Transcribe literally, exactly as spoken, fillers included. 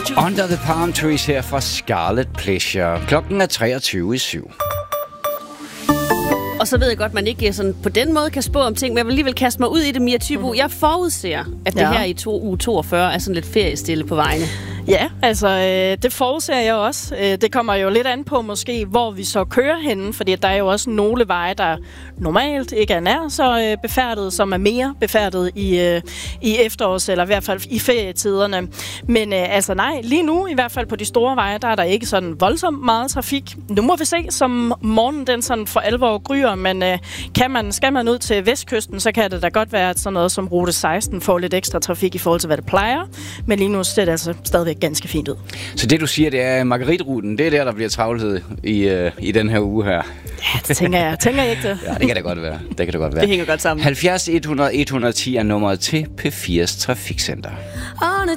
Under the Palm Trees her fra Scarlet Pleasure. Klokken er treogtyve i syv. Og så ved jeg godt, at man ikke sådan på den måde kan spå om ting, men jeg vil alligevel kaste mig ud i det, Mia Thybo. Mm. Jeg forudser, at det ja. her i to, uge toogfyrre er sådan lidt feriestille på vejene. Ja, altså øh, det forudser jeg også. Øh, det kommer jo lidt an på måske, hvor vi så kører henne, fordi der er jo også nogle veje, der normalt ikke er nær så øh, befærdet, som er mere befærdet i, øh, i efterårs, eller i hvert fald i ferietiderne. Men øh, altså nej, lige nu i hvert fald på de store veje, der er der ikke sådan voldsomt meget trafik. Nu må vi se, som morgenen den sådan for alvor gryer, men øh, kan man, skal man ud til vestkysten, så kan det da godt være, at sådan noget som rute seksten får lidt ekstra trafik i forhold til, hvad det plejer. Men lige nu ser det altså stadigvæk ganske fint ud. Så det, du siger, det er Marguerite-ruten, det er der, der bliver travlhed i, øh, i den her uge her? Ja, det tænker jeg. Tænker jeg ikke det? Ja, det kan da godt være. Det kan da godt være. Det hænger godt sammen. halvfjerds et hundrede et hundrede og ti er nummeret til P fires Trafikcenter. On a